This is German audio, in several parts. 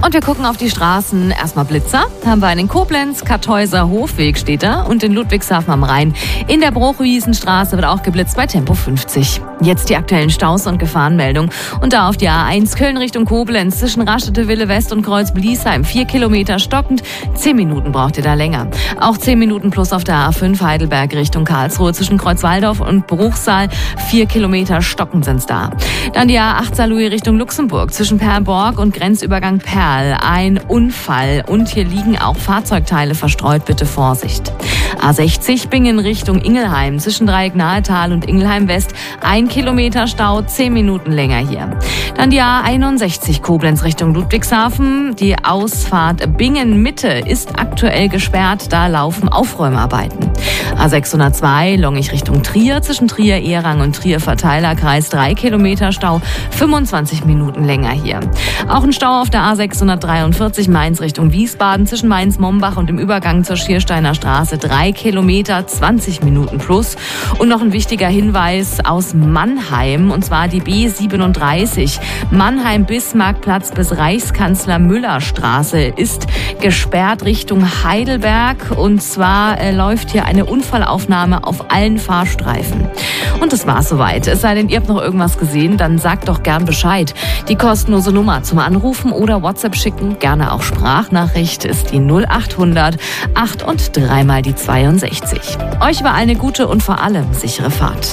Und wir gucken auf die Straßen. Erstmal Blitzer. Haben wir einen in Koblenz, Kartäuser Hofweg steht da und in Ludwigshafen am Rhein. In der Bruchwiesenstraße wird auch geblitzt bei Tempo 50. Jetzt die aktuellen Staus und Gefahrenmeldungen. Und da auf die A1 Köln Richtung Koblenz zwischen Raschete Wille West und Kreuz-Bliesheim 4 Kilometer stockend. 10 Minuten braucht ihr da länger. Auch 10 Minuten plus auf der A5 Heidelberg Richtung Karlsruhe zwischen Kreuzwaldorf und Bruchsal. 4 Kilometer stockend sind's da. Dann die A8 Saarlouis Richtung Luxemburg zwischen Perlborg und Grenzübergang Perl. Ein Unfall und hier liegen auch Fahrzeugteile verstreut. Bitte Vorsicht. A60 Bingen Richtung Ingelheim zwischen Dreieck-Nahetal und Ingelheim West. 1 Kilometer Stau, 10 Minuten länger hier. Dann die A61 Koblenz Richtung Ludwigshafen. Die Ausfahrt Bingen Mitte ist aktuell gesperrt. Da laufen Aufräumarbeiten. A602 Longich Richtung Trier zwischen Trier-Ehrang und Trier-Verteilerkreis. 3 Kilometer Stau, 25 Minuten länger hier. Auch ein Stau auf der A643 Mainz Richtung Wiesbaden zwischen Mainz-Mombach und dem Übergang zur Schiersteiner Straße. 3 Kilometer, 20 Minuten plus. Und noch ein wichtiger Hinweis aus Mannheim, und zwar die B37. Mannheim-Bismarckplatz bis Reichskanzler-Müller-Straße ist gesperrt Richtung Heidelberg. Und zwar läuft hier eine Unfallaufnahme auf allen Fahrstreifen. Und das war's soweit. Es sei denn, ihr habt noch irgendwas gesehen, dann sagt doch gern Bescheid. Die kostenlose Nummer zum Anrufen oder WhatsApp schicken, gerne auch Sprachnachricht, ist die 0800 8 und 3 mal die 62. Euch war eine gute und vor allem sichere Fahrt.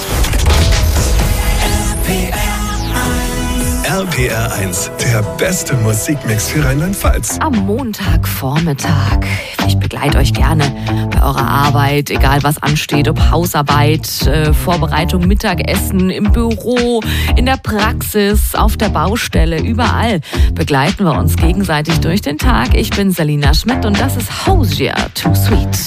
RPR 1, der beste Musikmix für Rheinland-Pfalz. Am Montagvormittag. Ich begleite euch gerne bei eurer Arbeit, egal was ansteht, ob Hausarbeit, Vorbereitung, Mittagessen, im Büro, in der Praxis, auf der Baustelle, überall begleiten wir uns gegenseitig durch den Tag. Ich bin Selina Schmidt und das ist Hosier Too Sweet.